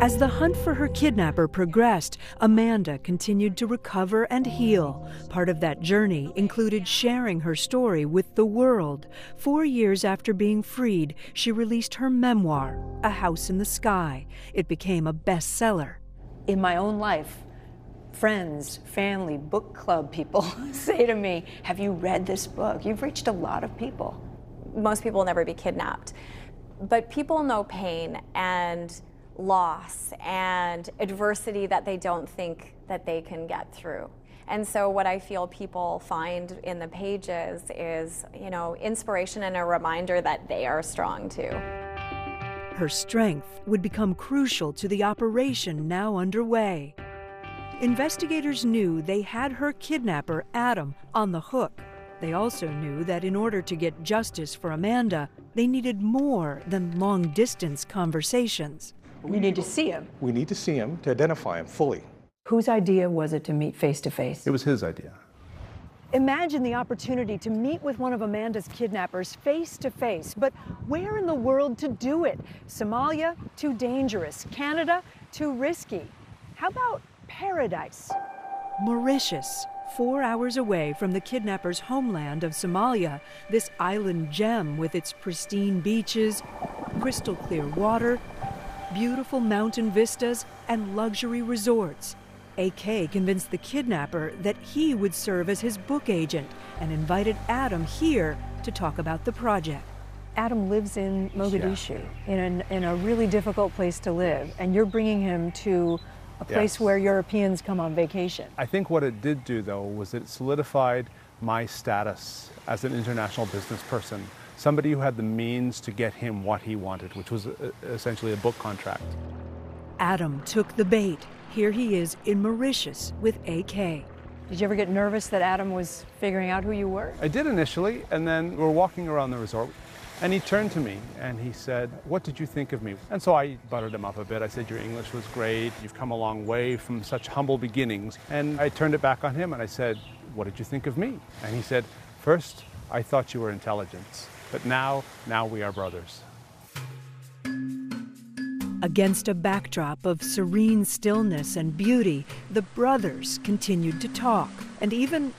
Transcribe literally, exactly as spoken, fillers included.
As the hunt for her kidnapper progressed, Amanda continued to recover and heal. Part of that journey included sharing her story with the world. Four years after being freed, she released her memoir, A House in the Sky. It became a bestseller. In my own life, friends, family, book club people say to me, have you read this book? You've reached a lot of people. Most people will never be kidnapped, but people know pain and loss and adversity that they don't think that they can get through. And so what I feel people find in the pages is, you know, inspiration and a reminder that they are strong too. Her strength would become crucial to the operation now underway. Investigators knew they had her kidnapper, Adam, on the hook. They also knew that in order to get justice for Amanda, they needed more than long-distance conversations. We need to see him. We need to see him to identify him fully. Whose idea was it to meet face-to-face? It was his idea. Imagine the opportunity to meet with one of Amanda's kidnappers face-to-face, but where in the world to do it? Somalia, too dangerous. Canada, too risky. How about paradise? Mauritius, four hours away from the kidnapper's homeland of Somalia, this island gem with its pristine beaches, crystal clear water, beautiful mountain vistas, and luxury resorts. A K convinced the kidnapper that he would serve as his book agent and invited Adam here to talk about the project. Adam lives in Mogadishu, yeah. in, an, in a really difficult place to live, and you're bringing him to a place yes. where Europeans come on vacation. I think what it did do, though, was it solidified my status as an international business person, somebody who had the means to get him what he wanted, which was essentially a book contract. Adam took the bait. Here he is in Mauritius with A K. Did you ever get nervous that Adam was figuring out who you were? I did initially, and then we were walking around the resort, and he turned to me and he said, what did you think of me? And so I buttered him up a bit. I said, your English was great. You've come a long way from such humble beginnings. And I turned it back on him and I said, what did you think of me? And he said, first, I thought you were intelligent, but now, now we are brothers. Against a backdrop of serene stillness and beauty, the brothers continued to talk and even